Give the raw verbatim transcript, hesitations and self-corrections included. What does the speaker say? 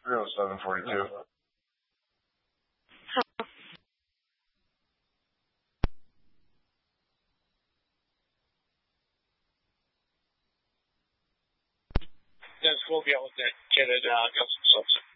three oh seven forty-two. Yes, we'll be able to get it, uh, get some subs.